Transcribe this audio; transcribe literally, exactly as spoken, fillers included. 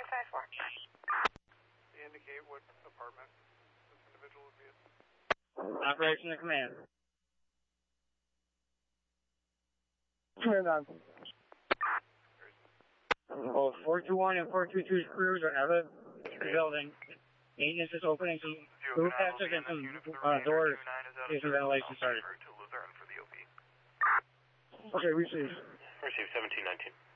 five four. They indicate what apartment this individual would be in. Operation to command. Turn on. Oh, four two one and four two two's crews are out of the building. Maintenance is opening some roof hatches and some uh, doors. Get some ventilation started. Okay, receive. Receive seventeen nineteen.